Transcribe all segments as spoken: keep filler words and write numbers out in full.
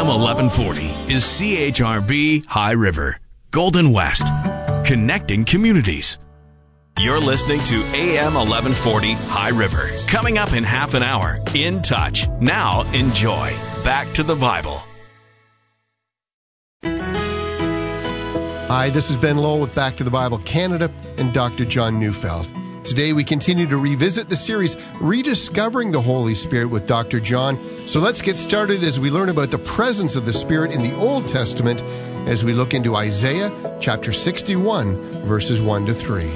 M eleven forty is C H R B High River, Golden West, connecting communities. You're listening to A M eleven forty High River. Coming up in half an hour, In Touch. Now enjoy. Back to the Bible. Hi, this is Ben Lowell with Back to the Bible Canada and Doctor John Neufeld. Today we continue to revisit the series Rediscovering the Holy Spirit with Doctor John. So let's get started as we learn about the presence of the Spirit in the Old Testament as we look into Isaiah chapter sixty-one, verses one to three.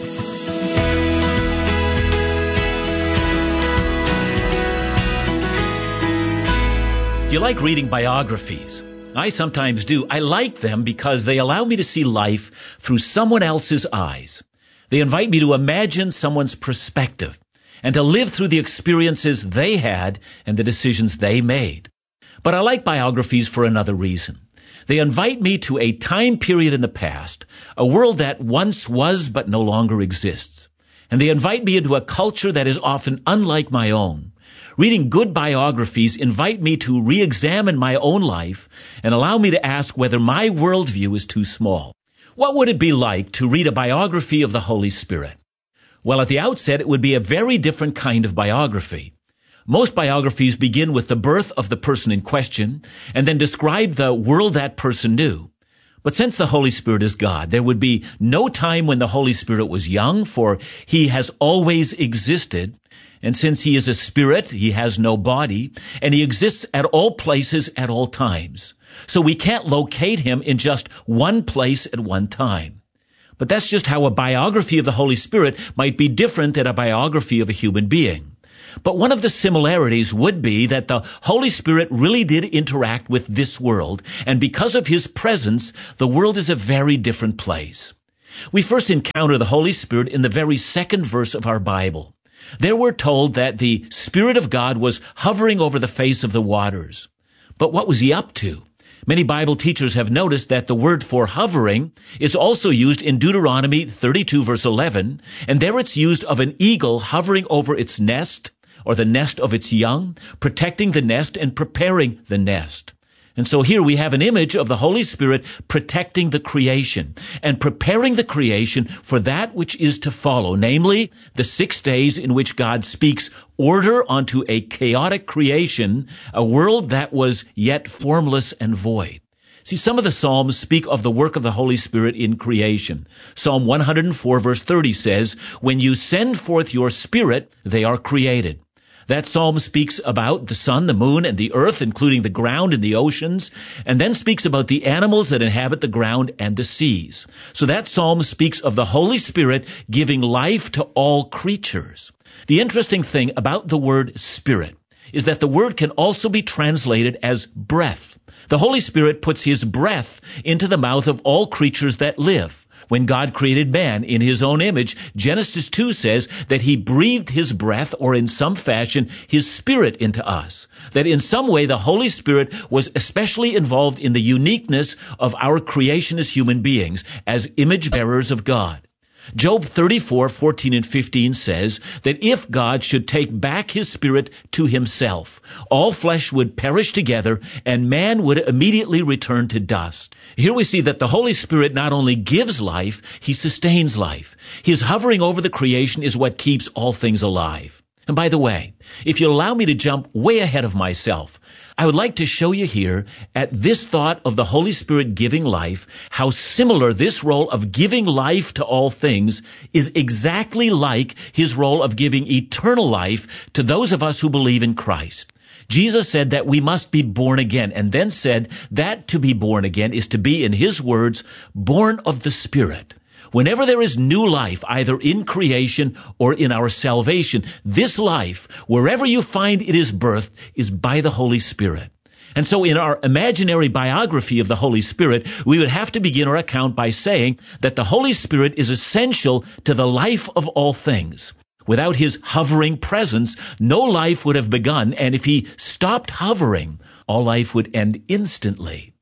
You like reading biographies? I sometimes do. I like them because they allow me to see life through someone else's eyes. They invite me to imagine someone's perspective and to live through the experiences they had and the decisions they made. But I like biographies for another reason. They invite me to a time period in the past, a world that once was but no longer exists. And they invite me into a culture that is often unlike my own. Reading good biographies invite me to re-examine my own life and allow me to ask whether my worldview is too small. What would it be like to read a biography of the Holy Spirit? Well, at the outset, it would be a very different kind of biography. Most biographies begin with the birth of the person in question and then describe the world that person knew. But since the Holy Spirit is God, there would be no time when the Holy Spirit was young, for he has always existed. And since he is a spirit, he has no body, and he exists at all places at all times. So we can't locate him in just one place at one time. But that's just how a biography of the Holy Spirit might be different than a biography of a human being. But one of the similarities would be that the Holy Spirit really did interact with this world, and because of his presence, the world is a very different place. We first encounter the Holy Spirit in the very second verse of our Bible. There we're told that the Spirit of God was hovering over the face of the waters. But what was he up to? Many Bible teachers have noticed that the word for hovering is also used in Deuteronomy thirty-two, verse eleven, and there it's used of an eagle hovering over its nest, or the nest of its young, protecting the nest and preparing the nest. And so here we have an image of the Holy Spirit protecting the creation and preparing the creation for that which is to follow, namely the six days in which God speaks order onto a chaotic creation, a world that was yet formless and void. See, some of the Psalms speak of the work of the Holy Spirit in creation. Psalm one hundred four, verse thirty says, "When you send forth your Spirit, they are created." That psalm speaks about the sun, the moon, and the earth, including the ground and the oceans, and then speaks about the animals that inhabit the ground and the seas. So that psalm speaks of the Holy Spirit giving life to all creatures. The interesting thing about the word Spirit is that the word can also be translated as breath. The Holy Spirit puts his breath into the mouth of all creatures that live. When God created man in his own image, Genesis two says that he breathed his breath, or in some fashion, his spirit into us. That in some way the Holy Spirit was especially involved in the uniqueness of our creation as human beings, as image bearers of God. Job thirty-four, fourteen and fifteen says that if God should take back his spirit to himself, all flesh would perish together and man would immediately return to dust. Here we see that the Holy Spirit not only gives life, he sustains life. His hovering over the creation is what keeps all things alive. And by the way, if you'll allow me to jump way ahead of myself, I would like to show you here at this thought of the Holy Spirit giving life, how similar this role of giving life to all things is exactly like his role of giving eternal life to those of us who believe in Christ. Jesus said that we must be born again, and then said that to be born again is to be, in his words, born of the Spirit. Whenever there is new life, either in creation or in our salvation, this life, wherever you find it is birthed, is by the Holy Spirit. And so in our imaginary biography of the Holy Spirit, we would have to begin our account by saying that the Holy Spirit is essential to the life of all things. Without his hovering presence, no life would have begun, and if he stopped hovering, all life would end instantly.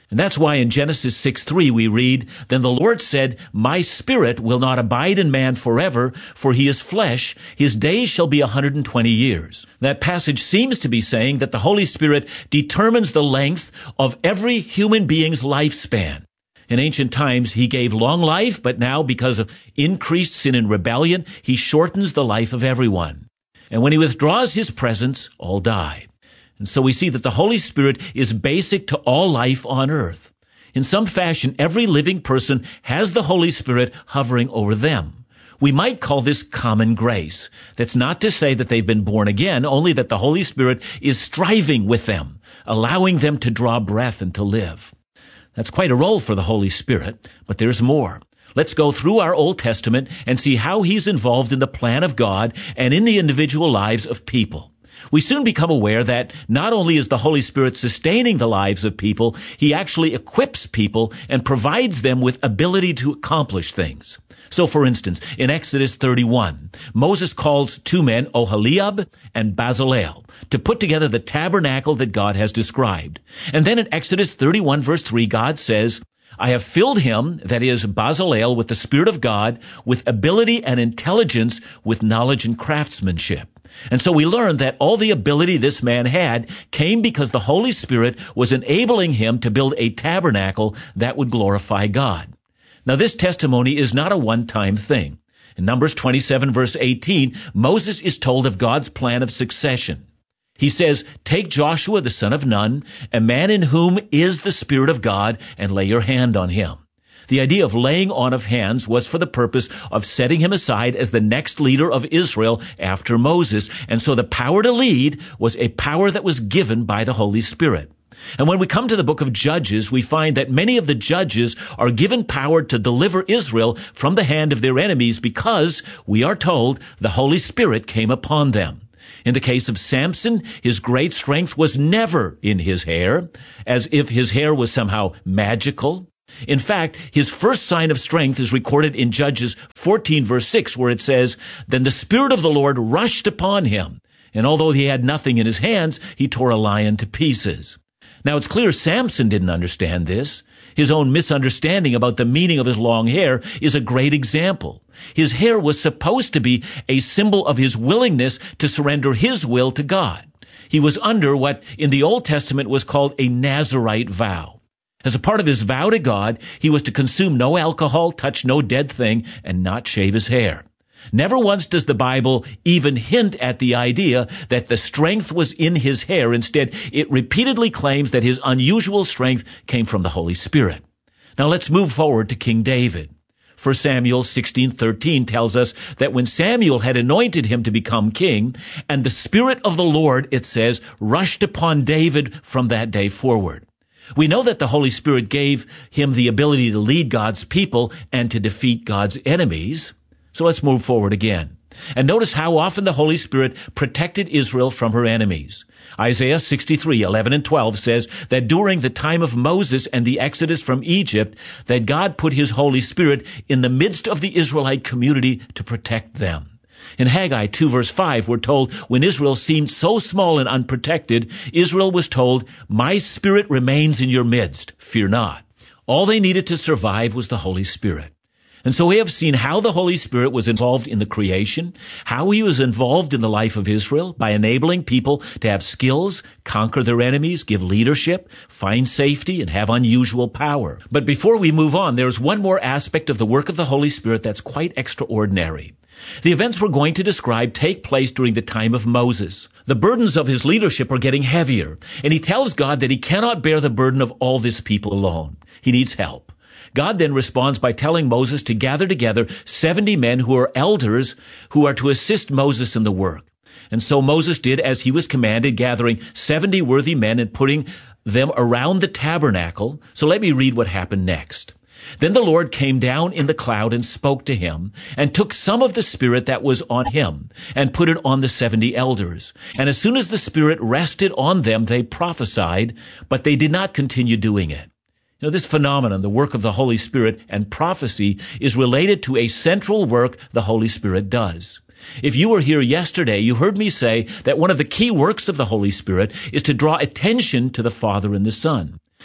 And that's why in Genesis six three we read, "Then the Lord said, My spirit will not abide in man forever, for he is flesh. His days shall be one hundred twenty years. That passage seems to be saying that the Holy Spirit determines the length of every human being's lifespan. In ancient times, he gave long life, but now, because of increased sin and rebellion, he shortens the life of everyone. And when he withdraws his presence, all die. And so we see that the Holy Spirit is basic to all life on earth. In some fashion, every living person has the Holy Spirit hovering over them. We might call this common grace. That's not to say that they've been born again, only that the Holy Spirit is striving with them, allowing them to draw breath and to live. That's quite a role for the Holy Spirit, but there's more. Let's go through our Old Testament and see how he's involved in the plan of God and in the individual lives of people. We soon become aware that not only is the Holy Spirit sustaining the lives of people, he actually equips people and provides them with ability to accomplish things. So, for instance, in Exodus thirty-one, Moses calls two men, Oholiab and Bezalel, to put together the tabernacle that God has described. And then in Exodus thirty-one, verse three, God says, I have filled him, that is, Bezalel, with the Spirit of God, with ability and intelligence, with knowledge and craftsmanship. And so we learn that all the ability this man had came because the Holy Spirit was enabling him to build a tabernacle that would glorify God. Now, this testimony is not a one-time thing. In Numbers twenty-seven, verse eighteen, Moses is told of God's plan of succession. He says, take Joshua, the son of Nun, a man in whom is the Spirit of God, and lay your hand on him. The idea of laying on of hands was for the purpose of setting him aside as the next leader of Israel after Moses. And so the power to lead was a power that was given by the Holy Spirit. And when we come to the book of Judges, we find that many of the judges are given power to deliver Israel from the hand of their enemies because, we are told, the Holy Spirit came upon them. In the case of Samson, his great strength was never in his hair, as if his hair was somehow magical. In fact, his first sign of strength is recorded in Judges fourteen, verse six, where it says, Then the Spirit of the Lord rushed upon him, and although he had nothing in his hands, he tore a lion to pieces. Now, it's clear Samson didn't understand this. His own misunderstanding about the meaning of his long hair is a great example. His hair was supposed to be a symbol of his willingness to surrender his will to God. He was under what in the Old Testament was called a Nazirite vow. As a part of his vow to God, he was to consume no alcohol, touch no dead thing, and not shave his hair. Never once does the Bible even hint at the idea that the strength was in his hair. Instead, it repeatedly claims that his unusual strength came from the Holy Spirit. Now let's move forward to King David. First Samuel sixteen thirteen tells us that when Samuel had anointed him to become king, and the Spirit of the Lord, it says, rushed upon David from that day forward. We know that the Holy Spirit gave him the ability to lead God's people and to defeat God's enemies. So let's move forward again. And notice how often the Holy Spirit protected Israel from her enemies. Isaiah sixty-three, eleven and twelve says that during the time of Moses and the exodus from Egypt, that God put his Holy Spirit in the midst of the Israelite community to protect them. In Haggai two, verse five, we're told, when Israel seemed so small and unprotected, Israel was told, My Spirit remains in your midst, fear not. All they needed to survive was the Holy Spirit. And so we have seen how the Holy Spirit was involved in the creation, how he was involved in the life of Israel by enabling people to have skills, conquer their enemies, give leadership, find safety, and have unusual power. But before we move on, there's one more aspect of the work of the Holy Spirit that's quite extraordinary. The events we're going to describe take place during the time of Moses. The burdens of his leadership are getting heavier, and he tells God that he cannot bear the burden of all this people alone. He needs help. God then responds by telling Moses to gather together seventy men who are elders who are to assist Moses in the work. And so Moses did as he was commanded, gathering seventy worthy men and putting them around the tabernacle. So let me read what happened next. Then the Lord came down in the cloud and spoke to him, and took some of the Spirit that was on him, and put it on the seventy elders. And as soon as the Spirit rested on them, they prophesied, but they did not continue doing it. You know, this phenomenon, the work of the Holy Spirit and prophecy, is related to a central work the Holy Spirit does. If you were here yesterday, you heard me say that one of the key works of the Holy Spirit is to draw attention to the Father and the Son.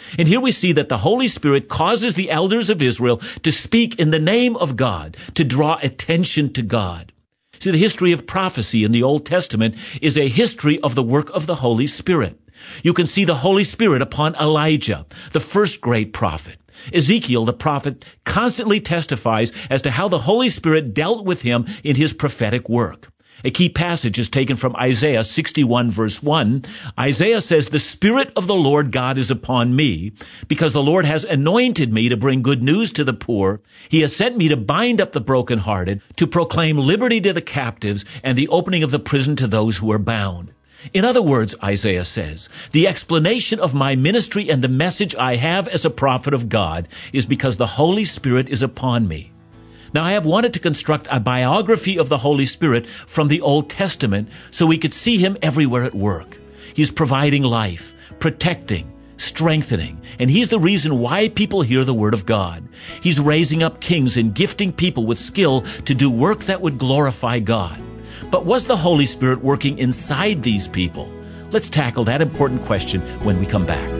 And here we see that the Holy Spirit causes the elders of Israel to speak in the name of God, to draw attention to God. See, the history of prophecy in the Old Testament is a history of the work of the Holy Spirit. You can see the Holy Spirit upon Elijah, the first great prophet. Ezekiel, the prophet, constantly testifies as to how the Holy Spirit dealt with him in his prophetic work. A key passage is taken from Isaiah sixty-one, verse one. Isaiah says, "The Spirit of the Lord God is upon me, because the Lord has anointed me to bring good news to the poor. He has sent me to bind up the brokenhearted, to proclaim liberty to the captives, and the opening of the prison to those who are bound." In other words, Isaiah says, the explanation of my ministry and the message I have as a prophet of God is because the Holy Spirit is upon me. Now, I have wanted to construct a biography of the Holy Spirit from the Old Testament so we could see him everywhere at work. He's providing life, protecting, strengthening, and he's the reason why people hear the word of God. He's raising up kings and gifting people with skill to do work that would glorify God. But was the Holy Spirit working inside these people? Let's tackle that important question when we come back.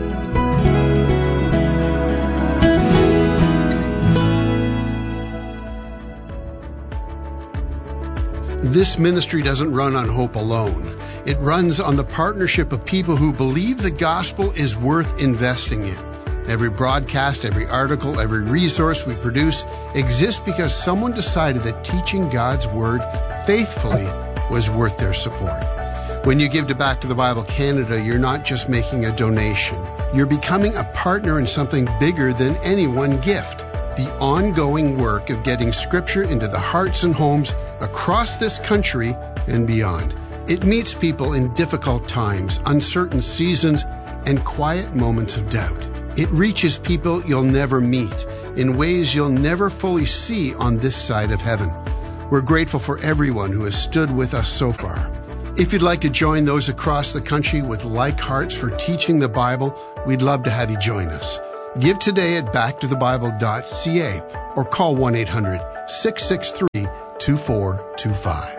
This ministry doesn't run on hope alone. It runs on the partnership of people who believe the gospel is worth investing in. Every broadcast, every article, every resource we produce exists because someone decided that teaching God's Word faithfully was worth their support. When you give to Back to the Bible Canada, you're not just making a donation. You're becoming a partner in something bigger than any one gift. The ongoing work of getting Scripture into the hearts and homes across this country and beyond. It meets people in difficult times, uncertain seasons, and quiet moments of doubt. It reaches people you'll never meet in ways you'll never fully see on this side of heaven. We're grateful for everyone who has stood with us so far. If you'd like to join those across the country with like hearts for teaching the Bible, we'd love to have you join us. Give today at back to the bible dot c a or call one eight hundred, six six three, two four two five.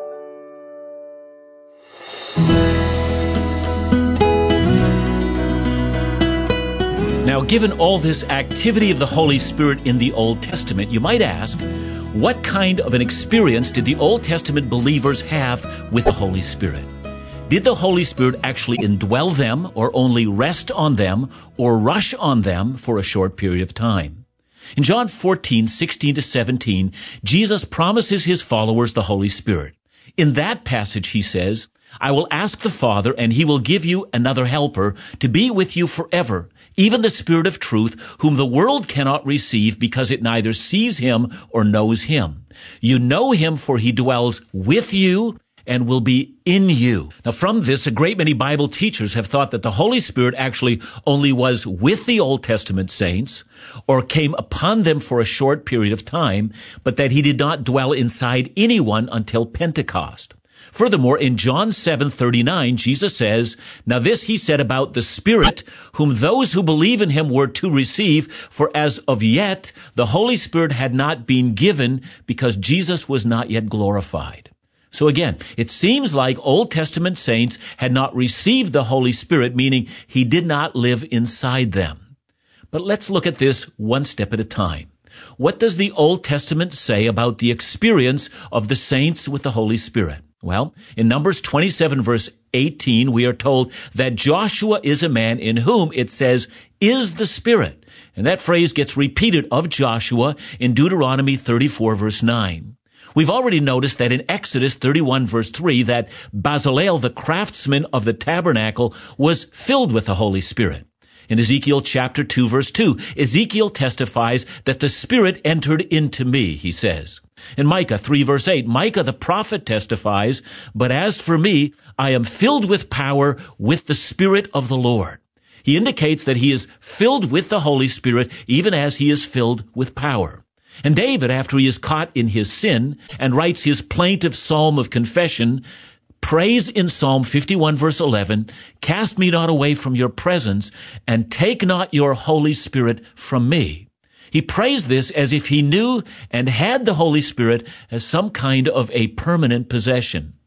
Now, given all this activity of the Holy Spirit in the Old Testament, you might ask, what kind of an experience did the Old Testament believers have with the Holy Spirit? Did the Holy Spirit actually indwell them, or only rest on them, or rush on them for a short period of time? In John fourteen, sixteen to seventeen, Jesus promises his followers the Holy Spirit. In that passage, he says, "I will ask the Father, and he will give you another helper to be with you forever, even the Spirit of truth, whom the world cannot receive because it neither sees him or knows him. You know him, for he dwells with you and will be in you." Now, from this, a great many Bible teachers have thought that the Holy Spirit actually only was with the Old Testament saints or came upon them for a short period of time, but that he did not dwell inside anyone until Pentecost. Furthermore, in John seven thirty-nine, Jesus says, "Now this he said about the Spirit, whom those who believe in him were to receive, for as of yet the Holy Spirit had not been given, because Jesus was not yet glorified." So again, it seems like Old Testament saints had not received the Holy Spirit, meaning he did not live inside them. But let's look at this one step at a time. What does the Old Testament say about the experience of the saints with the Holy Spirit? Well, in Numbers twenty-seven, verse eighteen, we are told that Joshua is a man in whom, it says, is the Spirit. And that phrase gets repeated of Joshua in Deuteronomy thirty-four, verse nine. We've already noticed that in Exodus thirty-one, verse three, that Bezalel, the craftsman of the tabernacle, was filled with the Holy Spirit. In Ezekiel chapter two, verse two, Ezekiel testifies that the Spirit entered into me, he says. In Micah three, verse eight, Micah the prophet testifies, "But as for me, I am filled with power with the Spirit of the Lord." He indicates that he is filled with the Holy Spirit even as he is filled with power. And David, after he is caught in his sin and writes his plaintive psalm of confession, prays in Psalm fifty-one, verse eleven, "Cast me not away from your presence, and take not your Holy Spirit from me." He prays this as if he knew and had the Holy Spirit as some kind of a permanent possession.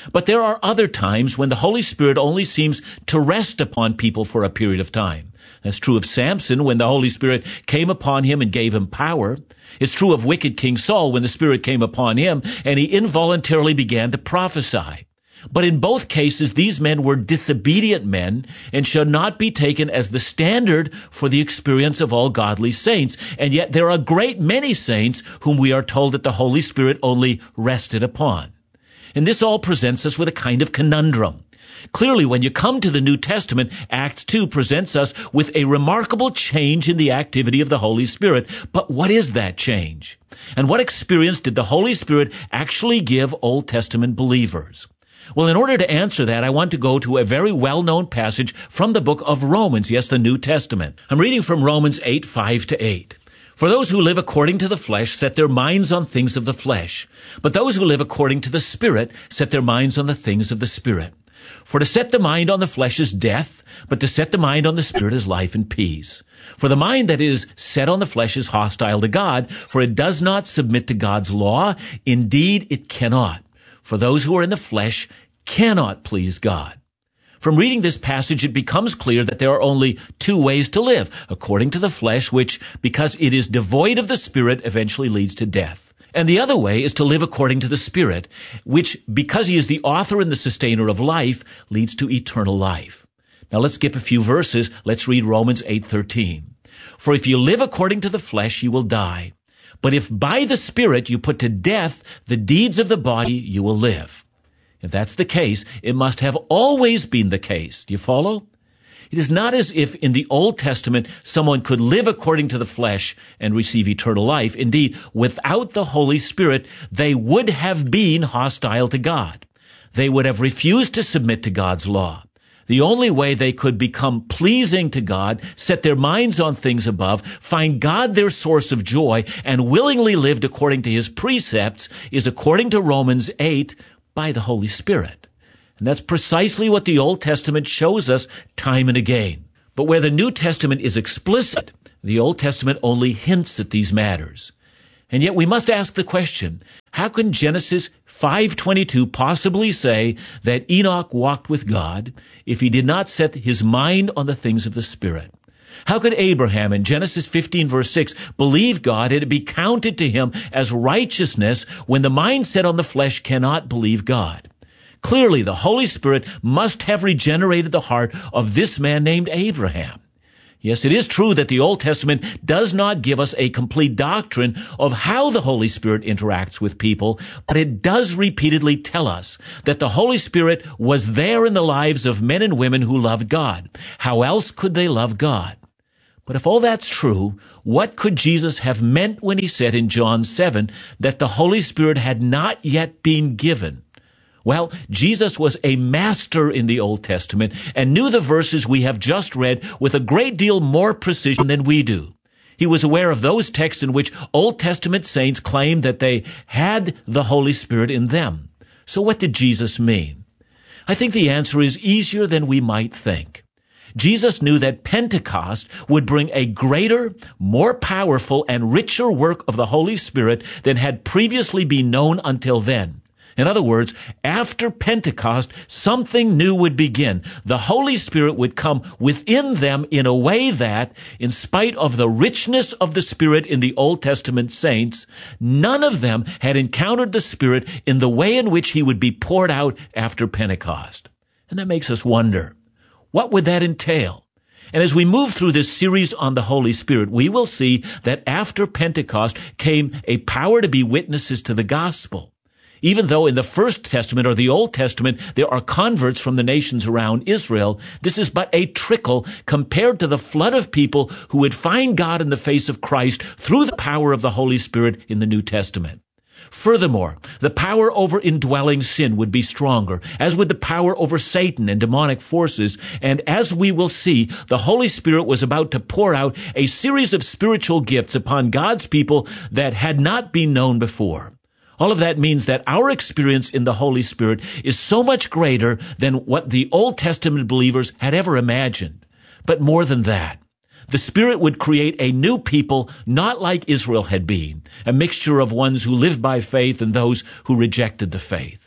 But there are other times when the Holy Spirit only seems to rest upon people for a period of time. That's true of Samson when the Holy Spirit came upon him and gave him power. It's true of wicked King Saul when the Spirit came upon him and he involuntarily began to prophesy. But in both cases, these men were disobedient men and should not be taken as the standard for the experience of all godly saints. And yet there are a great many saints whom we are told that the Holy Spirit only rested upon. And this all presents us with a kind of conundrum. Clearly, when you come to the New Testament, Acts two presents us with a remarkable change in the activity of the Holy Spirit. But what is that change? And what experience did the Holy Spirit actually give Old Testament believers? Well, in order to answer that, I want to go to a very well-known passage from the book of Romans, yes, the New Testament. I'm reading from Romans eight, five to eight. For those who live according to the flesh set their minds on things of the flesh, but those who live according to the Spirit set their minds on the things of the Spirit. For to set the mind on the flesh is death, but to set the mind on the Spirit is life and peace. For the mind that is set on the flesh is hostile to God, for it does not submit to God's law. Indeed, it cannot. For those who are in the flesh cannot please God. From reading this passage, it becomes clear that there are only two ways to live, according to the flesh, which, because it is devoid of the Spirit, eventually leads to death. And the other way is to live according to the Spirit, which, because he is the author and the sustainer of life, leads to eternal life. Now let's skip a few verses. Let's read Romans eight thirteen. For if you live according to the flesh, you will die. But if by the Spirit you put to death the deeds of the body, you will live. If that's the case, it must have always been the case. Do you follow? It is not as if in the Old Testament someone could live according to the flesh and receive eternal life. Indeed, without the Holy Spirit, they would have been hostile to God. They would have refused to submit to God's law. The only way they could become pleasing to God, set their minds on things above, find God their source of joy, and willingly lived according to his precepts is, according to Romans eight, by the Holy Spirit. And that's precisely what the Old Testament shows us time and again. But where the New Testament is explicit, the Old Testament only hints at these matters. And yet we must ask the question, how can Genesis five twenty-two possibly say that Enoch walked with God if he did not set his mind on the things of the Spirit? How could Abraham in Genesis fifteen verse six believe God and it be counted to him as righteousness when the mind set on the flesh cannot believe God? Clearly, the Holy Spirit must have regenerated the heart of this man named Abraham. Yes, it is true that the Old Testament does not give us a complete doctrine of how the Holy Spirit interacts with people, but it does repeatedly tell us that the Holy Spirit was there in the lives of men and women who loved God. How else could they love God? But if all that's true, what could Jesus have meant when he said in John seven that the Holy Spirit had not yet been given? Well, Jesus was a master in the Old Testament and knew the verses we have just read with a great deal more precision than we do. He was aware of those texts in which Old Testament saints claimed that they had the Holy Spirit in them. So what did Jesus mean? I think the answer is easier than we might think. Jesus knew that Pentecost would bring a greater, more powerful, and richer work of the Holy Spirit than had previously been known until then. In other words, after Pentecost, something new would begin. The Holy Spirit would come within them in a way that, in spite of the richness of the Spirit in the Old Testament saints, none of them had encountered the Spirit in the way in which he would be poured out after Pentecost. And that makes us wonder, what would that entail? And as we move through this series on the Holy Spirit, we will see that after Pentecost came a power to be witnesses to the gospel. Even though in the First Testament or the Old Testament there are converts from the nations around Israel, this is but a trickle compared to the flood of people who would find God in the face of Christ through the power of the Holy Spirit in the New Testament. Furthermore, the power over indwelling sin would be stronger, as would the power over Satan and demonic forces. And as we will see, the Holy Spirit was about to pour out a series of spiritual gifts upon God's people that had not been known before. All of that means that our experience in the Holy Spirit is so much greater than what the Old Testament believers had ever imagined. But more than that, the Spirit would create a new people not like Israel had been, a mixture of ones who lived by faith and those who rejected the faith.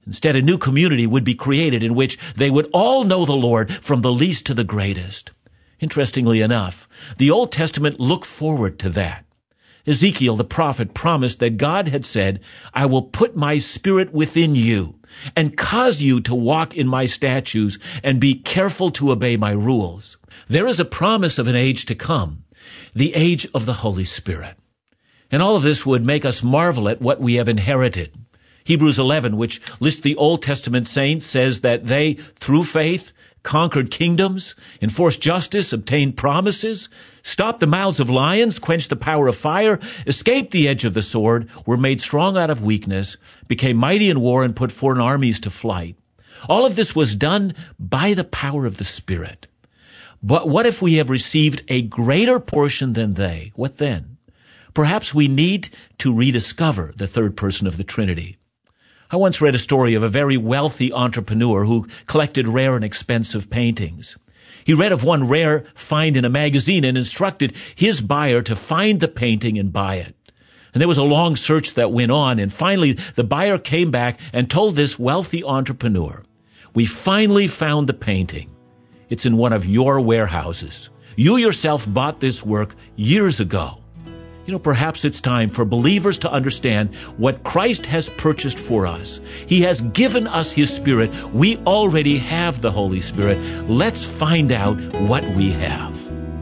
Instead, a new community would be created in which they would all know the Lord from the least to the greatest. Interestingly enough, the Old Testament looked forward to that. Ezekiel the prophet promised that God had said, "I will put my spirit within you and cause you to walk in my statutes and be careful to obey my rules." There is a promise of an age to come, the age of the Holy Spirit. And all of this would make us marvel at what we have inherited. Hebrews eleven, which lists the Old Testament saints, says that they, through faith, conquered kingdoms, enforced justice, obtained promises, stopped the mouths of lions, quenched the power of fire, escaped the edge of the sword, were made strong out of weakness, became mighty in war, and put foreign armies to flight. All of this was done by the power of the Spirit. But what if we have received a greater portion than they? What then? Perhaps we need to rediscover the third person of the Trinity. I once read a story of a very wealthy entrepreneur who collected rare and expensive paintings. He read of one rare find in a magazine and instructed his buyer to find the painting and buy it. And there was a long search that went on, and finally the buyer came back and told this wealthy entrepreneur, "We finally found the painting. It's in one of your warehouses. You yourself bought this work years ago." You know, perhaps it's time for believers to understand what Christ has purchased for us. He has given us His Spirit. We already have the Holy Spirit. Let's find out what we have.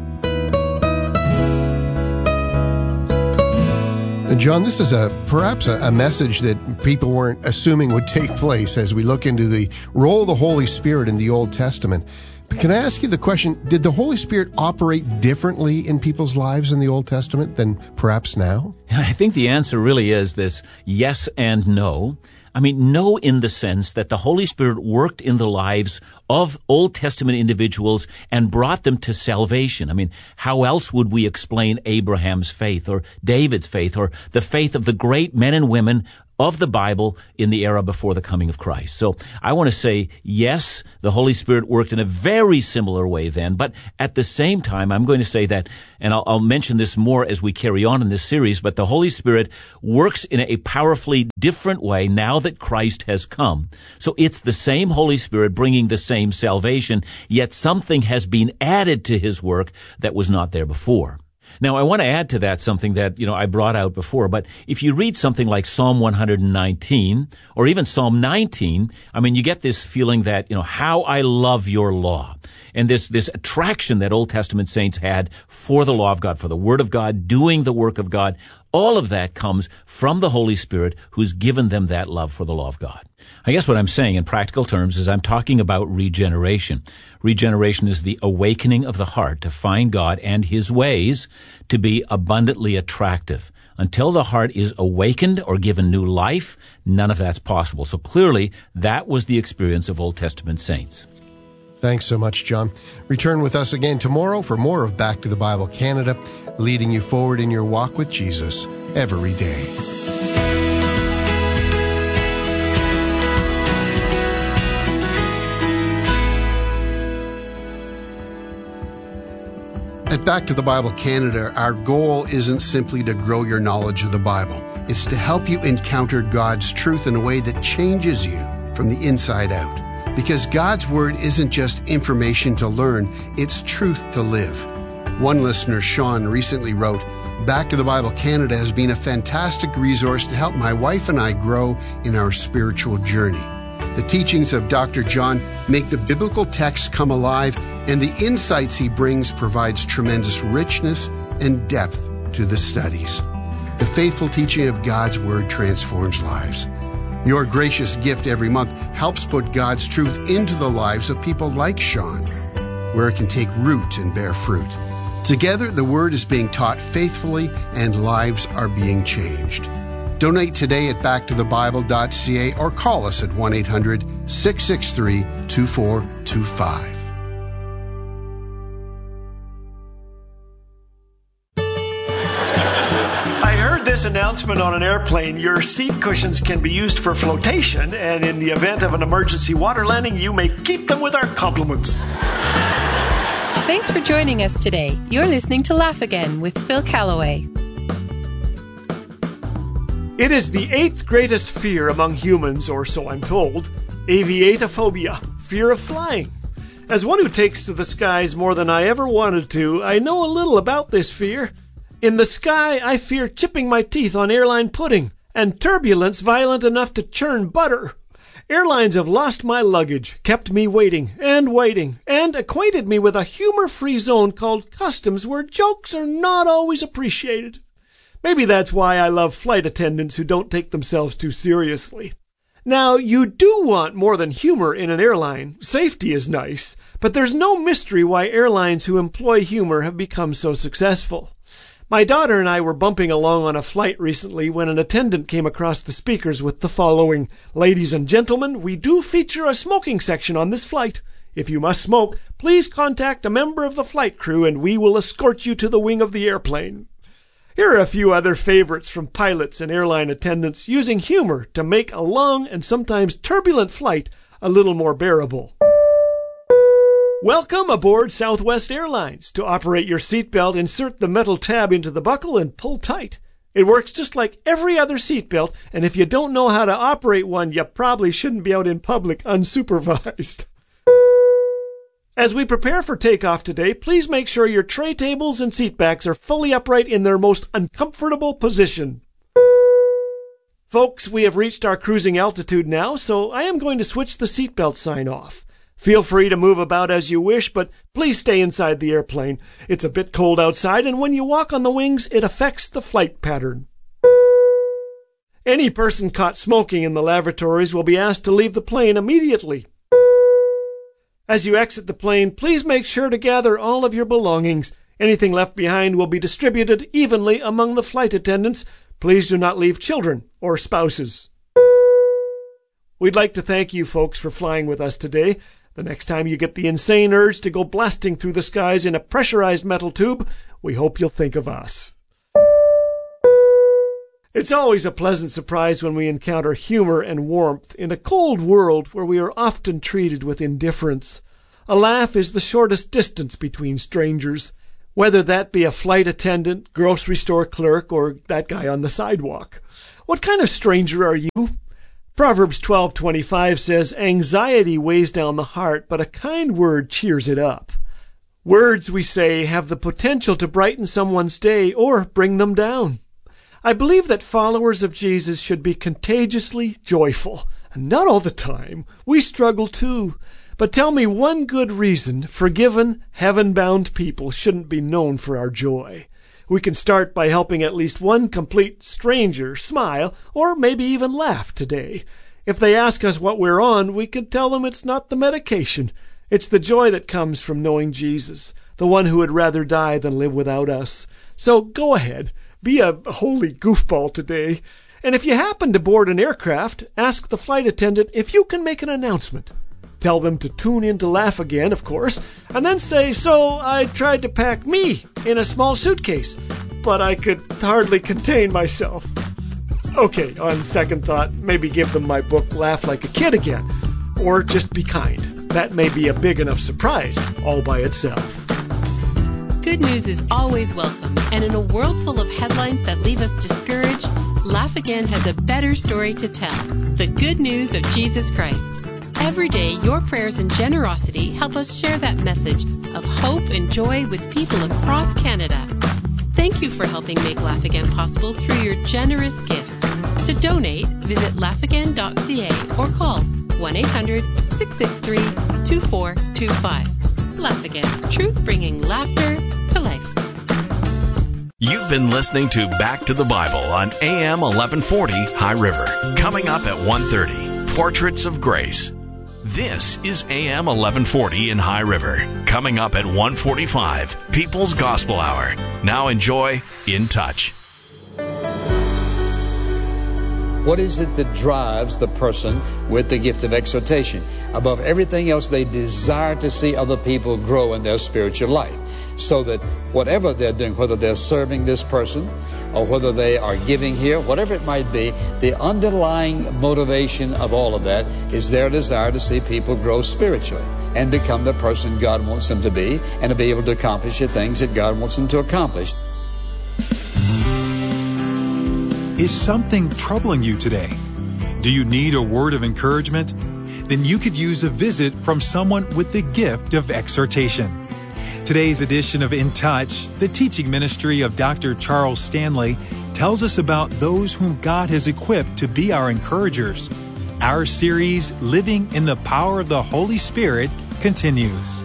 And John, this is a perhaps a, a message that people weren't assuming would take place as we look into the role of the Holy Spirit in the Old Testament. But can I ask you the question, did the Holy Spirit operate differently in people's lives in the Old Testament than perhaps now? I think the answer really is this yes and no. I mean, no in the sense that the Holy Spirit worked in the lives of Old Testament individuals and brought them to salvation. I mean, how else would we explain Abraham's faith or David's faith or the faith of the great men and women of the Bible in the era before the coming of Christ? So I want to say, yes, the Holy Spirit worked in a very similar way then, but at the same time, I'm going to say that, and I'll, I'll mention this more as we carry on in this series, but the Holy Spirit works in a powerfully different way now that Christ has come. So it's the same Holy Spirit bringing the same salvation, yet something has been added to His work that was not there before. Now, I want to add to that something that, you know, I brought out before, but if you read something like Psalm one hundred nineteen or even Psalm nineteen, I mean, you get this feeling that, you know, how I love your law. And this, this attraction that Old Testament saints had for the law of God, for the Word of God, doing the work of God, all of that comes from the Holy Spirit who's given them that love for the law of God. I guess what I'm saying in practical terms is I'm talking about regeneration. Regeneration is the awakening of the heart to find God and His ways to be abundantly attractive. Until the heart is awakened or given new life, none of that's possible. So clearly, that was the experience of Old Testament saints. Thanks so much, John. Return with us again tomorrow for more of Back to the Bible Canada, leading you forward in your walk with Jesus every day. At Back to the Bible Canada, our goal isn't simply to grow your knowledge of the Bible. It's to help you encounter God's truth in a way that changes you from the inside out. Because God's Word isn't just information to learn, it's truth to live. One listener, Sean, recently wrote, Back to the Bible Canada has been a fantastic resource to help my wife and I grow in our spiritual journey. The teachings of Doctor John make the biblical text come alive, and the insights he brings provides tremendous richness and depth to the studies. The faithful teaching of God's Word transforms lives. Your gracious gift every month helps put God's truth into the lives of people like Sean, where it can take root and bear fruit. Together, the Word is being taught faithfully and lives are being changed. Donate today at back to the bible dot c a or call us at one eight hundred six six three two four two five. This announcement on an airplane, your seat cushions can be used for flotation, and in the event of an emergency water landing, you may keep them with our compliments. Thanks for joining us today. You're listening to Laugh Again with Phil Callaway. It is the eighth greatest fear among humans, or so I'm told, aviatophobia, fear of flying. As one who takes to the skies more than I ever wanted to, I know a little about this fear. In the sky, I fear chipping my teeth on airline pudding, and turbulence violent enough to churn butter. Airlines have lost my luggage, kept me waiting and waiting, and acquainted me with a humor-free zone called customs where jokes are not always appreciated. Maybe that's why I love flight attendants who don't take themselves too seriously. Now, you do want more than humor in an airline. Safety is nice, but there's no mystery why airlines who employ humor have become so successful. My daughter and I were bumping along on a flight recently when an attendant came across the speakers with the following: "Ladies and gentlemen, we do feature a smoking section on this flight. If you must smoke, please contact a member of the flight crew and we will escort you to the wing of the airplane." Here are a few other favorites from pilots and airline attendants using humor to make a long and sometimes turbulent flight a little more bearable. Welcome aboard Southwest Airlines. To operate your seatbelt, insert the metal tab into the buckle and pull tight. It works just like every other seatbelt, and if you don't know how to operate one, you probably shouldn't be out in public unsupervised. As we prepare for takeoff today, please make sure your tray tables and seat backs are fully upright in their most uncomfortable position. Folks, we have reached our cruising altitude now, so I am going to switch the seatbelt sign off. Feel free to move about as you wish, but please stay inside the airplane. It's a bit cold outside, and when you walk on the wings, it affects the flight pattern. Any person caught smoking in the lavatories will be asked to leave the plane immediately. As you exit the plane, please make sure to gather all of your belongings. Anything left behind will be distributed evenly among the flight attendants. Please do not leave children or spouses. We'd like to thank you folks for flying with us today. The next time you get the insane urge to go blasting through the skies in a pressurized metal tube, we hope you'll think of us. It's always a pleasant surprise when we encounter humor and warmth in a cold world where we are often treated with indifference. A laugh is the shortest distance between strangers, whether that be a flight attendant, grocery store clerk, or that guy on the sidewalk. What kind of stranger are you? Proverbs twelve twenty-five says, "Anxiety weighs down the heart, but a kind word cheers it up." Words, we say, have the potential to brighten someone's day or bring them down. I believe that followers of Jesus should be contagiously joyful. Not all the time. We struggle too. But tell me one good reason forgiven, heaven-bound people shouldn't be known for our joy. We can start by helping at least one complete stranger smile, or maybe even laugh today. If they ask us what we're on, we can tell them it's not the medication. It's the joy that comes from knowing Jesus, the one who would rather die than live without us. So go ahead, be a holy goofball today. And if you happen to board an aircraft, ask the flight attendant if you can make an announcement. Tell them to tune in to Laugh Again, of course, and then say, "So I tried to pack me in a small suitcase, but I could hardly contain myself." Okay, on second thought, maybe give them my book, Laugh Like a Kid Again, or just be kind. That may be a big enough surprise all by itself. Good news is always welcome, and in a world full of headlines that leave us discouraged, Laugh Again has a better story to tell: the good news of Jesus Christ. Every day, your prayers and generosity help us share that message of hope and joy with people across Canada. Thank you for helping make Laugh Again possible through your generous gifts. To donate, visit laugh again dot c a or call one eight hundred six six three two four two five. Laugh Again, truth bringing laughter to life. You've been listening to Back to the Bible on A M eleven forty High River. Coming up at one thirty, Portraits of Grace. This is A M eleven forty in High River. Coming up at one forty-five, People's Gospel Hour. Now enjoy In Touch. What is it that drives the person with the gift of exhortation? Above everything else, they desire to see other people grow in their spiritual life. So that whatever they're doing, whether they're serving this person or whether they are giving here, whatever it might be, the underlying motivation of all of that is their desire to see people grow spiritually and become the person God wants them to be and to be able to accomplish the things that God wants them to accomplish. Is something troubling you today? Do you need a word of encouragement? Then you could use a visit from someone with the gift of exhortation. Today's edition of In Touch, the teaching ministry of Doctor Charles Stanley, tells us about those whom God has equipped to be our encouragers. Our series, Living in the Power of the Holy Spirit, continues.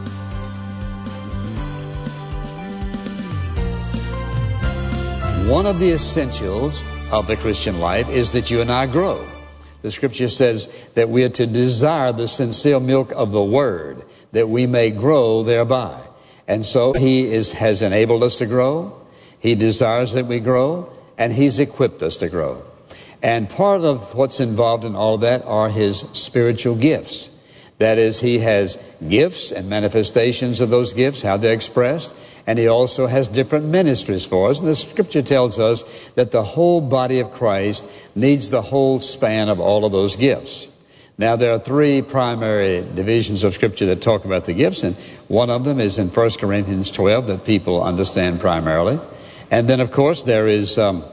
One of the essentials of the Christian life is that you and I grow. The Scripture says that we are to desire the sincere milk of the Word, that we may grow thereby. And so He is, has enabled us to grow. He desires that we grow, and He's equipped us to grow. And part of what's involved in all that are His spiritual gifts. That is, He has gifts and manifestations of those gifts, how they're expressed. And He also has different ministries for us. And the Scripture tells us that the whole body of Christ needs the whole span of all of those gifts. Now, there are three primary divisions of Scripture that talk about the gifts, and one of them is in First Corinthians twelve that people understand primarily. And then, of course, there is um,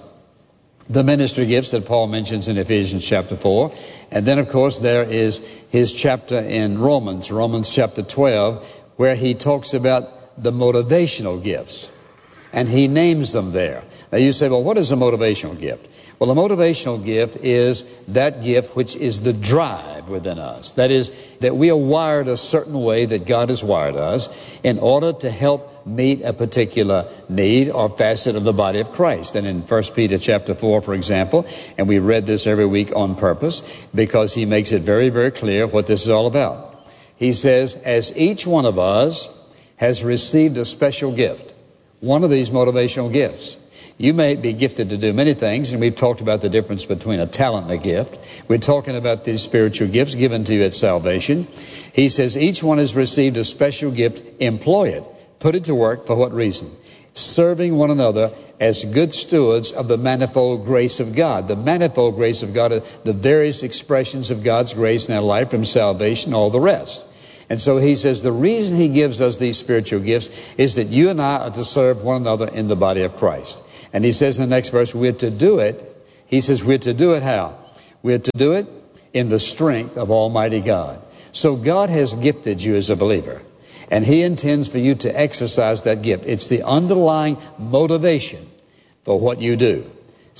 the ministry gifts that Paul mentions in Ephesians chapter four. And then, of course, there is his chapter in Romans, Romans chapter twelve, where he talks about the motivational gifts, and he names them there. Now you say, well, what is a motivational gift? Well, a motivational gift is that gift which is the drive within us. That is, that we are wired a certain way that God has wired us in order to help meet a particular need or facet of the body of Christ. And in First Peter chapter four, for example, and we read this every week on purpose because he makes it very, very clear what this is all about. He says, as each one of us has received a special gift, one of these motivational gifts. You may be gifted to do many things, and we've talked about the difference between a talent and a gift. We're talking about these spiritual gifts given to you at salvation. He says each one has received a special gift. Employ it. Put it to work. For what reason? Serving one another as good stewards of the manifold grace of God. The manifold grace of God are the various expressions of God's grace in our life, from salvation, all the rest. And so he says the reason he gives us these spiritual gifts is that you and I are to serve one another in the body of Christ. And he says in the next verse, we're to do it. He says we're to do it how? We're to do it in the strength of Almighty God. So God has gifted you as a believer, and He intends for you to exercise that gift. It's the underlying motivation for what you do.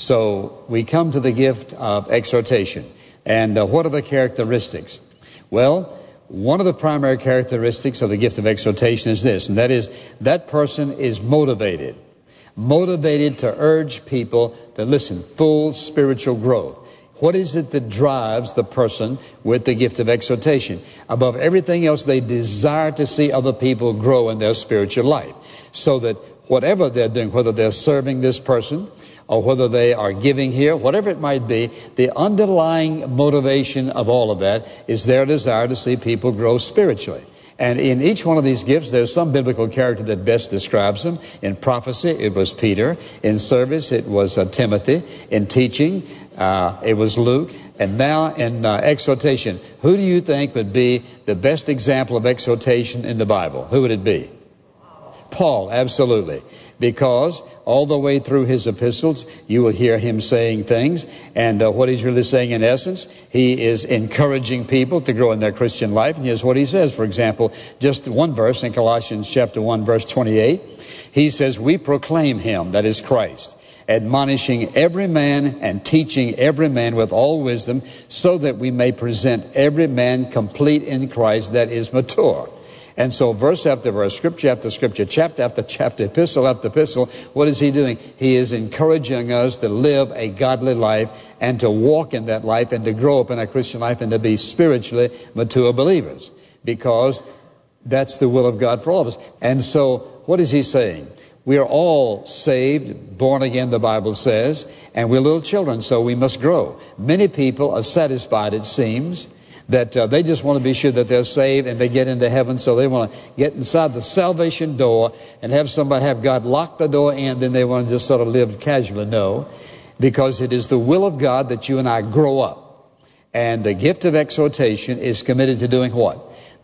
So we come to the gift of exhortation. And uh, what are the characteristics? Well, one of the primary characteristics of the gift of exhortation is this, and that is that person is motivated. Motivated to urge people to listen, full spiritual growth. What is it that drives the person with the gift of exhortation? Above everything else, they desire to see other people grow in their spiritual life. So that whatever they're doing, whether they're serving this person, or whether they are giving here, whatever it might be, the underlying motivation of all of that is their desire to see people grow spiritually. And in each one of these gifts, there's some biblical character that best describes them. In prophecy, it was Peter. In service, it was uh, Timothy. In teaching, uh, it was Luke. And now in uh, exhortation, who do you think would be the best example of exhortation in the Bible? Who would it be? Paul, absolutely. Because all the way through his epistles, you will hear him saying things. And uh, what he's really saying in essence, he is encouraging people to grow in their Christian life. And here's what he says. For example, just one verse in Colossians chapter one, verse twenty-eight. He says, we proclaim Him, that is Christ, admonishing every man and teaching every man with all wisdom, so that we may present every man complete in Christ, that is mature. And so verse after verse, scripture after scripture, chapter after chapter, epistle after epistle, what is he doing? He is encouraging us to live a godly life and to walk in that life and to grow up in our Christian life and to be spiritually mature believers, because that's the will of God for all of us. And so what is he saying? We are all saved, born again, the Bible says, and we're little children, so we must grow. Many people are satisfied, it seems, that uh, they just want to be sure that they're saved and they get into heaven, so they want to get inside the salvation door and have somebody, have God lock the door in, then they want to just sort of live casually. No, because it is the will of God that you and I grow up. And the gift of exhortation is committed to doing what?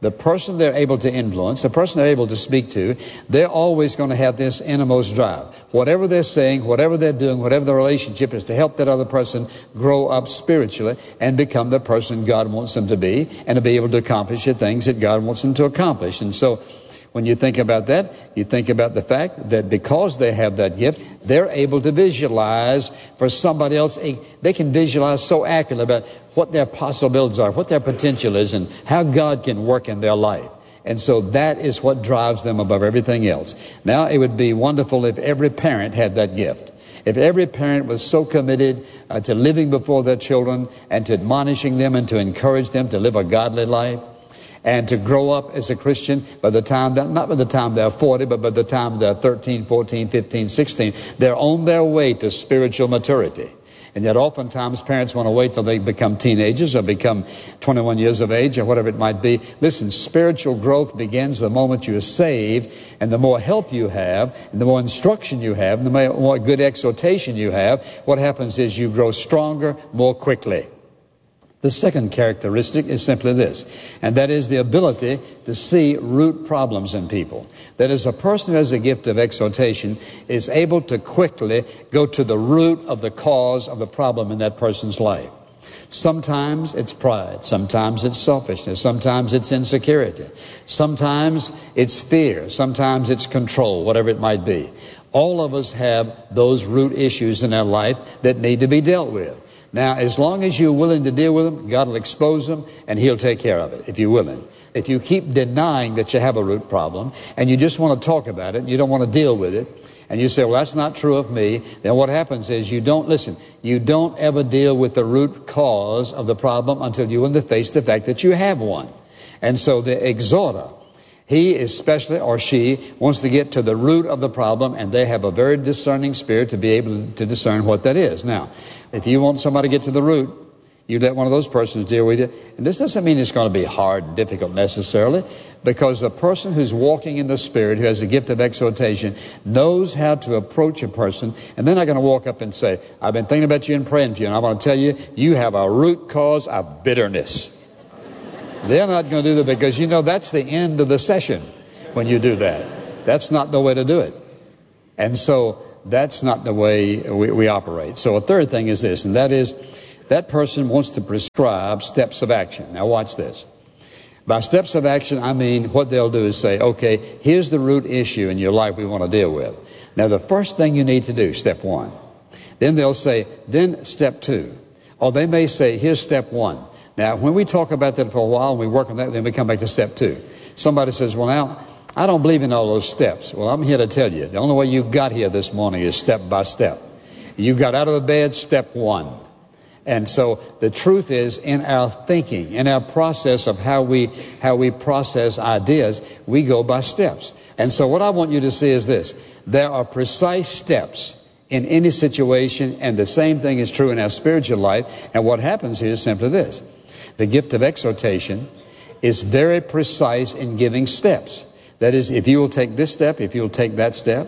the person they're able to influence, the person they're able to speak to, they're always going to have this innermost drive. Whatever they're saying, whatever they're doing, whatever the relationship is, to help that other person grow up spiritually and become the person God wants them to be, and to be able to accomplish the things that God wants them to accomplish. And so when you think about that, you think about the fact that because they have that gift, they're able to visualize for somebody else. They can visualize so accurately about what their possibilities are, what their potential is, and how God can work in their life. And so that is what drives them above everything else. Now, it would be wonderful if every parent had that gift. If every parent was so committed uh, to living before their children and to admonishing them and to encourage them to live a godly life, and to grow up as a Christian by the time that, not by the time they're forty, but by the time they're thirteen, fourteen, fifteen, sixteen, they're on their way to spiritual maturity. And yet oftentimes parents want to wait till they become teenagers or become twenty-one years of age or whatever it might be. Listen, spiritual growth begins the moment you are saved, and the more help you have, and the more instruction you have, and the more good exhortation you have, what happens is you grow stronger more quickly. The second characteristic is simply this, and that is the ability to see root problems in people. That is, a person who has a gift of exhortation is able to quickly go to the root of the cause of the problem in that person's life. Sometimes it's pride, sometimes it's selfishness, sometimes it's insecurity, sometimes it's fear, sometimes it's control, whatever it might be. All of us have those root issues in our life that need to be dealt with. Now, as long as you're willing to deal with them, God will expose them and He'll take care of it, if you're willing. If you keep denying that you have a root problem and you just want to talk about it and you don't want to deal with it, and you say, well, that's not true of me, then what happens is you don't, listen, you don't ever deal with the root cause of the problem until you're willing to face the fact that you have one. And so the exhorter, he especially, or she, wants to get to the root of the problem, and they have a very discerning spirit to be able to discern what that is. Now, if you want somebody to get to the root, you let one of those persons deal with you. And this doesn't mean it's going to be hard and difficult necessarily, because the person who's walking in the Spirit, who has a gift of exhortation, knows how to approach a person, and they're not going to walk up and say, I've been thinking about you and praying for you, and I want to tell you, you have a root cause of bitterness. They're not going to do that, because you know that's the end of the session when you do that. That's not the way to do it. And so that's not the way we, we operate. So a third thing is this, and that is that person wants to prescribe steps of action. Now watch this. By steps of action, I mean what they'll do is say, okay, here's the root issue in your life we want to deal with. Now the first thing you need to do, step one. Then they'll say, then step two. Or they may say, here's step one. Now when we talk about that for a while and we work on that, then we come back to step two. Somebody says, well now, I don't believe in all those steps. Well, I'm here to tell you, the only way you got here this morning is step by step. You got out of the bed, step one. And so the truth is, in our thinking, in our process of how we how we process ideas, we go by steps. And so what I want you to see is this. There are precise steps in any situation, and the same thing is true in our spiritual life. And what happens here is simply this. The gift of exhortation is very precise in giving steps. That is, if you will take this step, if you will take that step,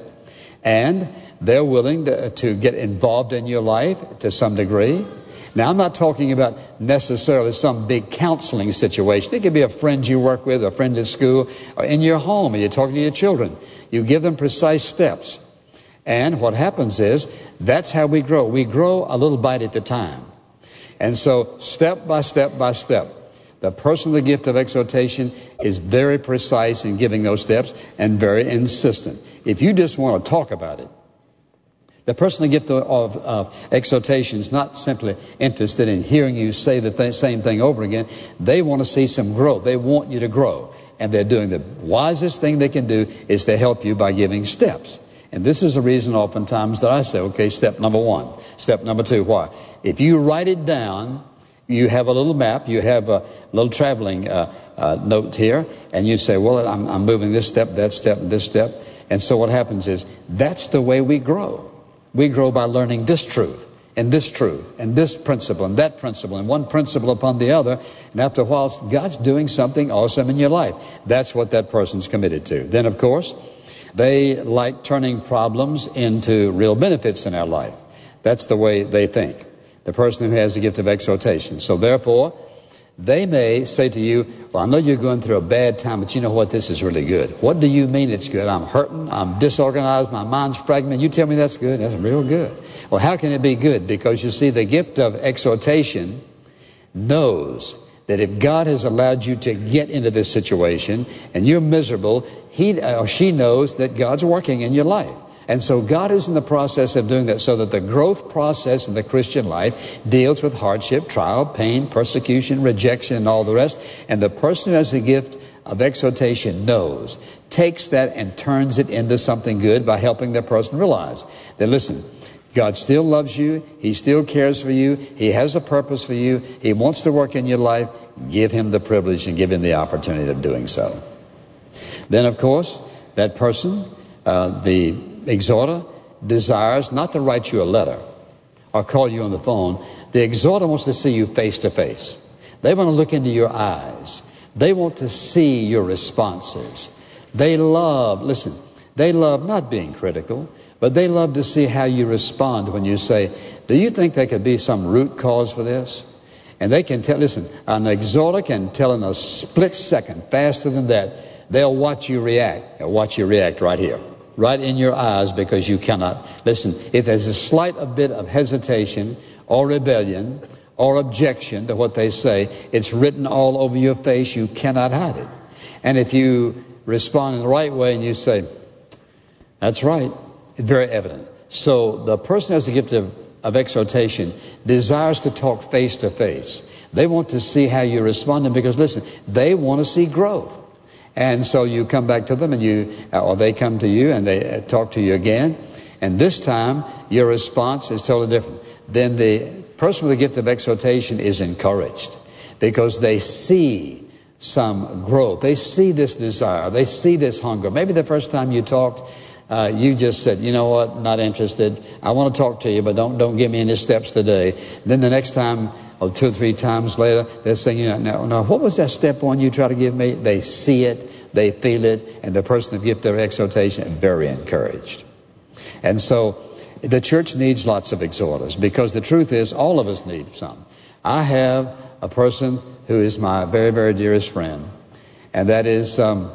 and they're willing to, to get involved in your life to some degree. Now, I'm not talking about necessarily some big counseling situation. It could be a friend you work with, a friend at school, or in your home, and you're talking to your children. You give them precise steps. And what happens is, that's how we grow. We grow a little bite at a time. And so, step by step by step, the person with the gift of exhortation is very precise in giving those steps and very insistent. If you just want to talk about it, the person with the gift of, of exhortation is not simply interested in hearing you say the th- same thing over again. They want to see some growth. They want you to grow. And they're doing the wisest thing they can do is to help you by giving steps. And this is the reason oftentimes that I say, okay, step number one. Step number two, why? If you write it down, you have a little map, you have a little traveling uh, uh, note here, and you say, well, I'm, I'm moving this step, that step, and this step. And so what happens is, that's the way we grow. We grow by learning this truth, and this truth, and this principle, and that principle, and one principle upon the other. And after a while, God's doing something awesome in your life. That's what that person's committed to. Then, of course, they like turning problems into real benefits in our life. That's the way they think. The person who has the gift of exhortation. So therefore, They may say to you, well, I know you're going through a bad time, but you know what? This is really good. What do you mean it's good? I'm hurting. I'm disorganized. My mind's fragmented. You tell me that's good. That's real good. Well, how can it be good? Because you see, the gift of exhortation knows that if God has allowed you to get into this situation and you're miserable, he or she knows that God's working in your life. And so God is in the process of doing that, so that the growth process in the Christian life deals with hardship, trial, pain, persecution, rejection, and all the rest. And the person who has the gift of exhortation knows, takes that and turns it into something good by helping the person realize that, listen, God still loves you. He still cares for you. He has a purpose for you. He wants to work in your life. Give him the privilege and give him the opportunity of doing so. Then, of course, that person, uh, the exhorter, desires not to write you a letter or call you on the phone. The exhorter wants to see you face to face. They want to look into your eyes. They want to see your responses. They love, listen, they love not being critical, but they love to see how you respond when you say, do you think there could be some root cause for this? And they can tell, listen, an exhorter can tell in a split second, faster than that. They'll watch you react. They'll watch you react right here, right in your eyes, because you cannot. Listen, if there's a slight a bit of hesitation or rebellion or objection to what they say, it's written all over your face. You cannot hide it. And if you respond in the right way and you say, that's right, it's very evident. So the person who has the gift of, of exhortation desires to talk face to face. They want to see how you're responding, because, listen, they want to see growth. And so you come back to them, and you, or they come to you and they talk to you again. And this time, your response is totally different. Then the person with the gift of exhortation is encouraged, because they see some growth. They see this desire. They see this hunger. Maybe the first time you talked, uh, you just said, you know what, not interested. I want to talk to you, but don't, don't give me any steps today. Then the next time, or two or three times later, they're saying, you know, now, now, what was that step one you try to give me? They see it, they feel it, and the person of gift of exhortation is very encouraged. And so the church needs lots of exhorters, because the truth is, all of us need some. I have a person who is my very, very dearest friend, and that is, um,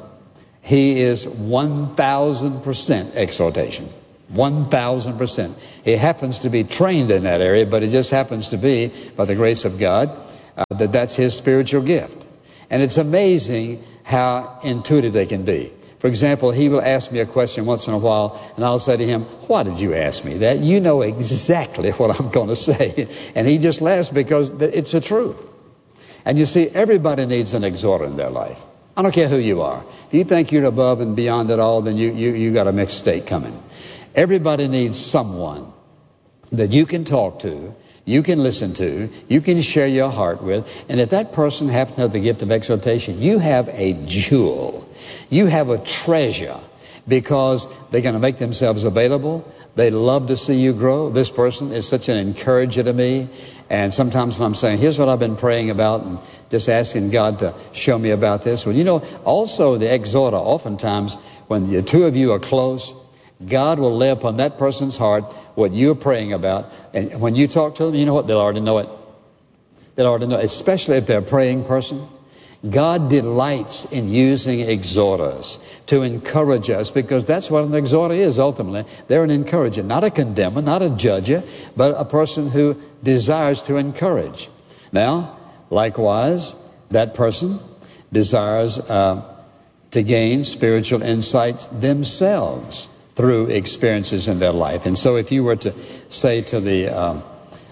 he is one thousand percent exhortation. one thousand percent. He happens to be trained in that area, but it just happens to be, by the grace of God, uh, that that's his spiritual gift. And it's amazing how intuitive they can be. For example, he will ask me a question once in a while, and I'll say to him, why did you ask me that? You know exactly what I'm going to say. And he just laughs, because it's the truth. And you see, everybody needs an exhorter in their life. I don't care who you are. If you think you're above and beyond it all, then you, you, you got a mistake coming. Everybody needs someone that you can talk to, you can listen to, you can share your heart with. And if that person happens to have the gift of exhortation, you have a jewel. You have a treasure, because they're going to make themselves available. They love to see you grow. This person is such an encourager to me. And sometimes when I'm saying, here's what I've been praying about, and just asking God to show me about this. Well, you know, also the exhorter, oftentimes when the two of you are close, God will lay upon that person's heart what you're praying about. And when you talk to them, you know what? They'll already know it. They'll already know it, especially if they're a praying person. God delights in using exhorters to encourage us, because that's what an exhorter is ultimately. They're an encourager, not a condemner, not a judger, but a person who desires to encourage. Now, likewise, that person desires uh, to gain spiritual insights themselves through experiences in their life. And so if you were to say to the um,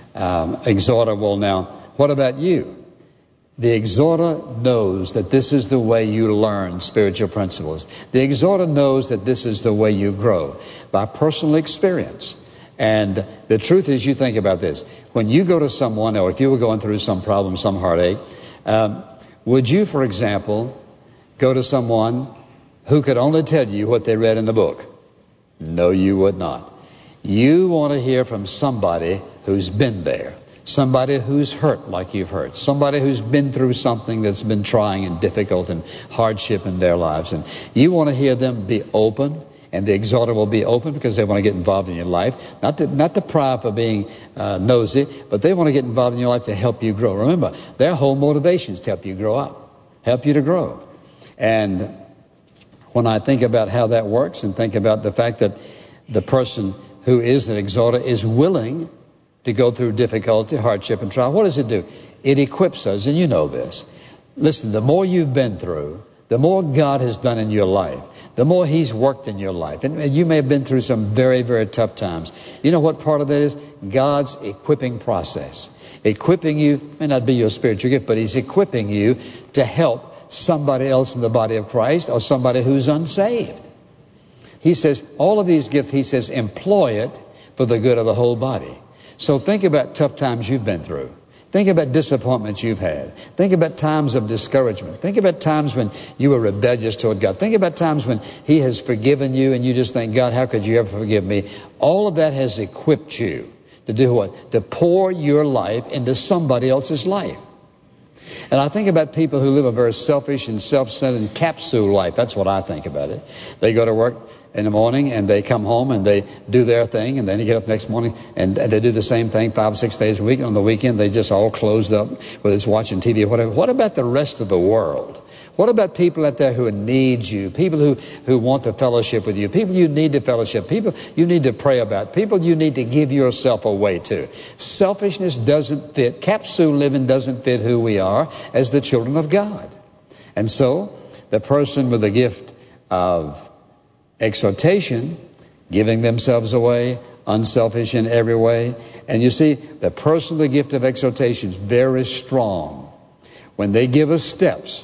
um, exhorter, well, now, what about you? The exhorter knows that this is the way you learn spiritual principles. The exhorter knows that this is the way you grow, by personal experience. And the truth is, you think about this. When you go to someone, or if you were going through some problem, some heartache, um, would you, for example, go to someone who could only tell you what they read in the book? No, you would not. You want to hear from somebody who's been there. Somebody who's hurt like you've hurt. Somebody who's been through something that's been trying and difficult and hardship in their lives. And you want to hear them be open And the exhorter will be open because they want to get involved in your life. Not to, not to pry for being uh, nosy, but they want to get involved in your life to help you grow. Remember, their whole motivation is to help you grow up, help you to grow. And when I think about how that works and think about the fact that the person who is an exhorter is willing to go through difficulty, hardship, and trial, what does it do? It equips us, and you know this. Listen, the more you've been through, the more God has done in your life, the more He's worked in your life. And you may have been through some very, very tough times. You know what part of that is? God's equipping process. Equipping you, may not be your spiritual gift, but He's equipping you to help somebody else in the body of Christ or somebody who's unsaved. He says, all of these gifts, He says, employ it for the good of the whole body. So think about tough times you've been through. Think about disappointments you've had. Think about times of discouragement. Think about times when you were rebellious toward God. Think about times when He has forgiven you and you just think, God, how could you ever forgive me? All of that has equipped you to do what? To pour your life into somebody else's life. And I think about people who live a very selfish and self-centered capsule life. That's what I think about it. They go to work in the morning and they come home and they do their thing, and then they get up the next morning and they do the same thing five or six days a week, and on the weekend they just all closed up, whether it's watching T V or whatever. What about the rest of the world? What about people out there who need you, people who, who want to fellowship with you, people you need to fellowship, people you need to pray about, people you need to give yourself away to? Selfishness doesn't fit, capsule living doesn't fit who we are as the children of God. And so the person with the gift of exhortation, giving themselves away, unselfish in every way. And you see, the person with the gift of exhortation is very strong. When they give us steps,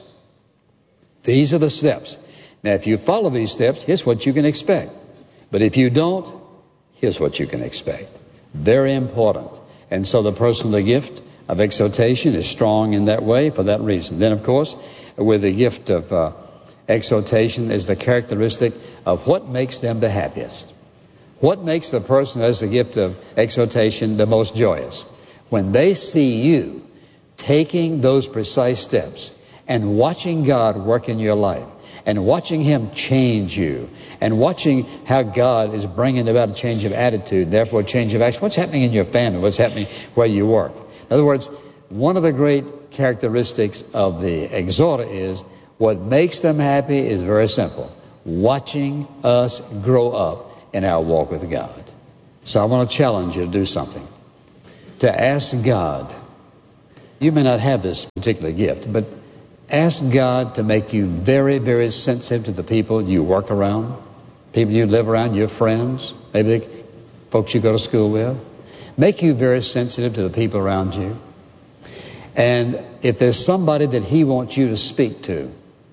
these are the steps. Now, if you follow these steps, here's what you can expect. But if you don't, here's what you can expect. Very important. And so the person with the gift of exhortation is strong in that way for that reason. Then, of course, with the gift of uh, exhortation is the characteristic of what makes them the happiest. What makes the person who has the gift of exhortation the most joyous? When they see you taking those precise steps and watching God work in your life and watching Him change you and watching how God is bringing about a change of attitude, therefore a change of action. What's happening in your family? What's happening where you work? In other words, one of the great characteristics of the exhorter is what makes them happy is very simple. Watching us grow up in our walk with God. So I want to challenge you to do something. To ask God. You may not have this particular gift, but ask God to make you very, very sensitive to the people you work around, people you live around, your friends, maybe the folks you go to school with. Make you very sensitive to the people around you. And if there's somebody that He wants you to speak to,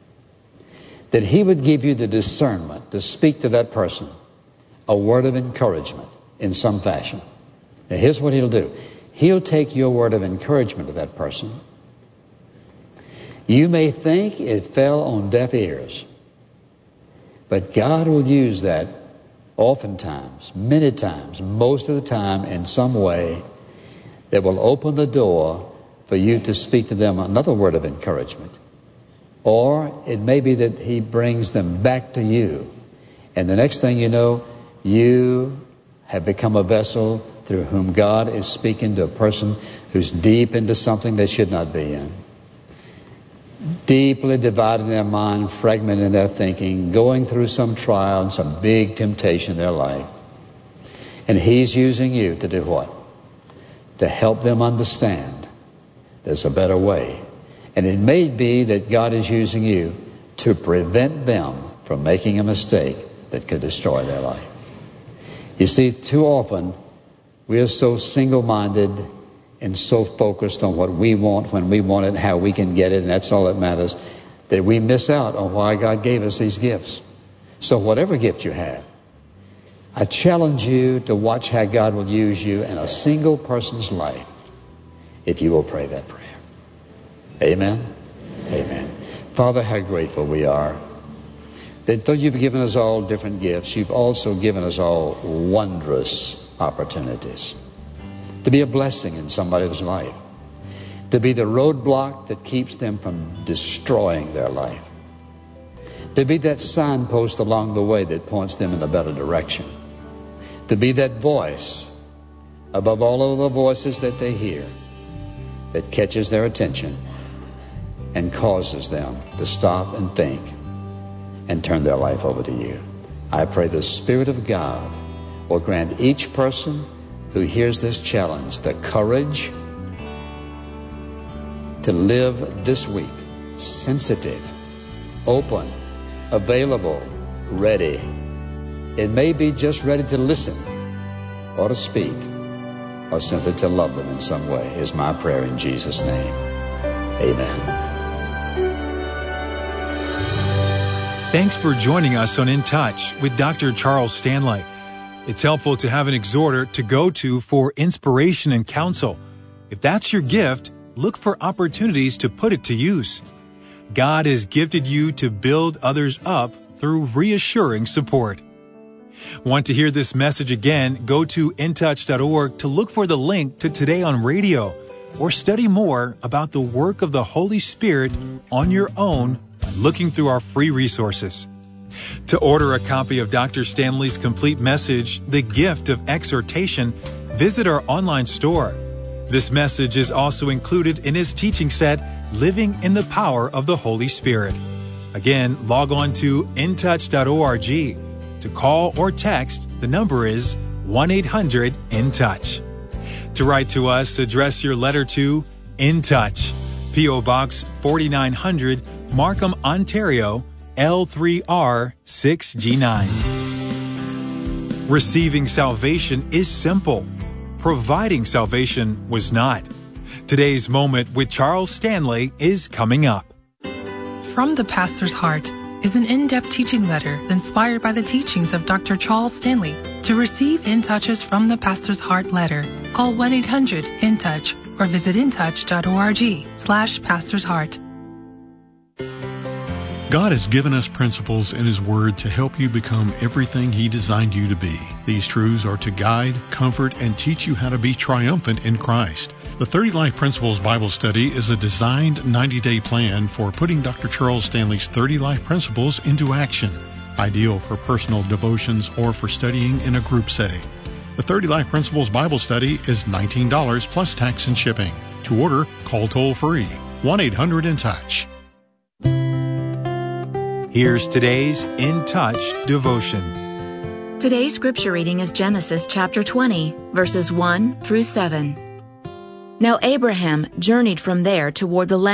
that He would give you the discernment to speak to that person a word of encouragement in some fashion. Now, here's what He'll do. He'll take your word of encouragement to that person. You may think it fell on deaf ears, but God will use that oftentimes, many times, most of the time, in some way that will open the door for you to speak to them another word of encouragement. Or it may be that He brings them back to you. And the next thing you know, you have become a vessel through whom God is speaking to a person who's deep into something they should not be in. Deeply divided in their mind, fragmented in their thinking, going through some trial and some big temptation in their life. And He's using you to do what? To help them understand there's a better way. And it may be that God is using you to prevent them from making a mistake that could destroy their life. You see, too often we are so single-minded and so focused on what we want, when we want it, how we can get it, and that's all that matters, that we miss out on why God gave us these gifts. So whatever gift you have, I challenge you to watch how God will use you in a single person's life if you will pray that prayer. Amen? Amen. Father, how grateful we are that though you've given us all different gifts, you've also given us all wondrous opportunities to be a blessing in somebody's life, to be the roadblock that keeps them from destroying their life, to be that signpost along the way that points them in a better direction, to be that voice above all of the voices that they hear that catches their attention and causes them to stop and think and turn their life over to you. I pray the Spirit of God will grant each person who hears this challenge the courage to live this week sensitive, open, available, ready. It may be just ready to listen or to speak or simply to love them in some way, is my prayer in Jesus' name. Amen. Thanks for joining us on In Touch with Doctor Charles Stanley. It's helpful to have an exhorter to go to for inspiration and counsel. If that's your gift, look for opportunities to put it to use. God has gifted you to build others up through reassuring support. Want to hear this message again? Go to in touch dot org to look for the link to Today on Radio, or study more about the work of the Holy Spirit on your own by looking through our free resources. To order a copy of Doctor Stanley's complete message, The Gift of Exhortation, visit our online store. This message is also included in his teaching set, Living in the Power of the Holy Spirit. Again, log on to in touch dot org. To call or text, the number is one eight hundred in touch. To write to us, address your letter to In Touch, P O Box forty-nine hundred, Markham, Ontario, L three R six G nine. Receiving salvation is simple. Providing salvation was not. Today's Moment with Charles Stanley is coming up. From the Pastor's Heart is an in-depth teaching letter inspired by the teachings of Doctor Charles Stanley. To receive In Touches from the Pastor's Heart letter, call one eight hundred in touch or visit in touch dot org slash Pastor's Heart. God has given us principles in His Word to help you become everything He designed you to be. These truths are to guide, comfort, and teach you how to be triumphant in Christ. The thirty Life Principles Bible Study is a designed ninety-day plan for putting Doctor Charles Stanley's thirty Life Principles into action, ideal for personal devotions or for studying in a group setting. The thirty Life Principles Bible Study is nineteen dollars plus tax and shipping. To order, call toll-free, one eight hundred in touch. Here's today's In Touch devotion. Today's scripture reading is Genesis chapter twenty, verses one through seven. Now Abraham journeyed from there toward the land